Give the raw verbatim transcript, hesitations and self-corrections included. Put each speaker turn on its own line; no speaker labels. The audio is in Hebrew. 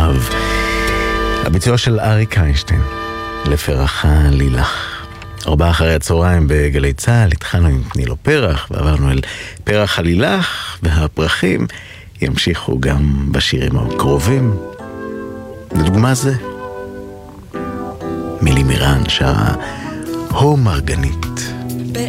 עכשיו. הביצוע של אריק איינשטיין, לפרח הלילך. ארבעה אחרי הצהריים בגלי צהל, התחלנו עם תני לו פרח, ועברנו אל פרח הלילך, והפרחים ימשיכו גם בשירים הקרובים. לדוגמה זה, מילי מירן שרה הו מרגנית.